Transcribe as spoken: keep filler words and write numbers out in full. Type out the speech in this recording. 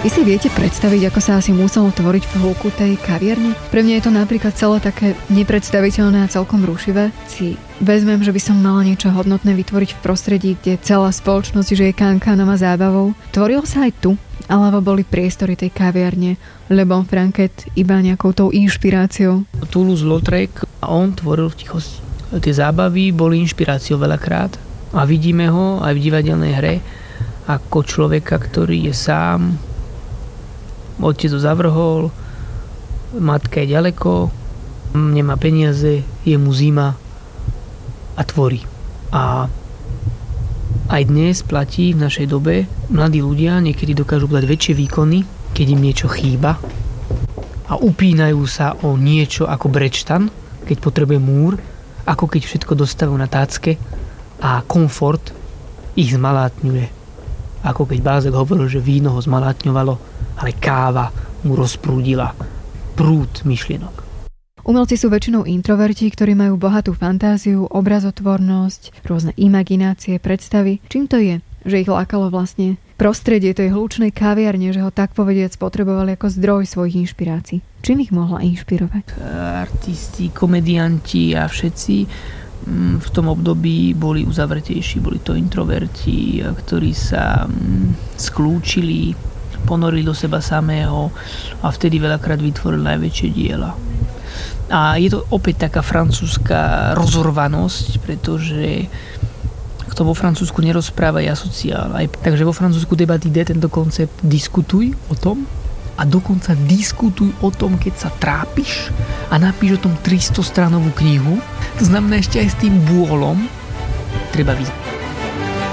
Vy si viete predstaviť, ako sa asi muselo tvoriť v hĺbku tej kaviarne? Pre mňa je to napríklad celé také nepredstaviteľné a celkom rušivé. Si vezmem, že by som mala niečo hodnotné vytvoriť v prostredí, kde celá spoločnosť žije kankánom a zábavou. Tvorilo sa aj tu, alebo boli priestory tej kaviarne Le Bon Franquet iba nejakou tou inšpiráciou? Toulouse-Lautrec, on tvoril v tichosti. Tie zábavy boli inšpiráciou veľakrát a vidíme ho aj v divadelnej hre ako človeka, ktorý je sám, otec ho zavrhol, matka je ďaleko, nemá peniaze, je mu zima a tvorí. A aj dnes platí v našej dobe, mladí ľudia niekedy dokážu dať väčšie výkony, keď im niečo chýba a upínajú sa o niečo ako brečtan, keď potrebuje múr, ako keď všetko dostavujú na tácke a komfort ich zmalátňuje. Ako keď Bázek hovoril, že víno ho zmalátňovalo, ale káva mu rozprúdila prúd myšlienok. Umelci sú väčšinou introverti, ktorí majú bohatú fantáziu, obrazotvornosť, rôzne imaginácie, predstavy. Čím to je, že ich lákalo vlastne prostredie tej hlučnej kaviarne, že ho tak povediac potrebovali ako zdroj svojich inšpirácií? Čím ich mohla inšpirovať? Artisti, komedianti a všetci v tom období boli uzavretejší, boli to introverti, ktorí sa skľúčili, ponorili do seba samého a vtedy veľakrát vytvorili najväčšie diela. A je to opäť taká francúzska rozorvanosť, pretože kto vo Francúzsku nerozpráva je asociál. Aj, takže vo Francúzsku debaty ide tento koncept diskutuj o tom a dokonca diskutuj o tom, keď sa trápiš a napíš o tom tristostranovú knihu. To znamená ešte aj s tým bôlom treba vyzerať.